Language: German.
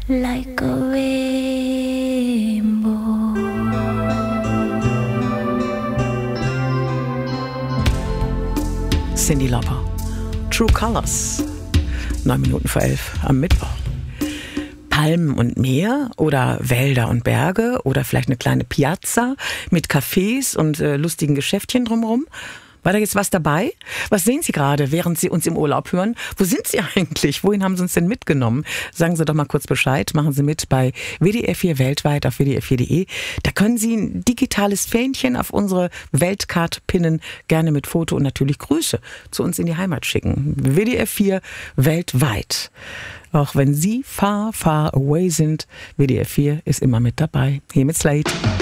like a rainbow. Cyndi Lauper, True Colors, 9 Minuten vor 11 am Mittwoch. Palmen und Meer oder Wälder und Berge oder vielleicht eine kleine Piazza mit Cafés und lustigen Geschäftchen drumherum. War da jetzt was dabei? Was sehen Sie gerade, während Sie uns im Urlaub hören? Wo sind Sie eigentlich? Wohin haben Sie uns denn mitgenommen? Sagen Sie doch mal kurz Bescheid. Machen Sie mit bei WDR 4 weltweit auf wdr4.de. Da können Sie ein digitales Fähnchen auf unsere Weltkarte pinnen, gerne mit Foto und natürlich Grüße zu uns in die Heimat schicken. WDR 4 weltweit. Auch wenn Sie far, far away sind, WDR 4 ist immer mit dabei. Hier mit Slate.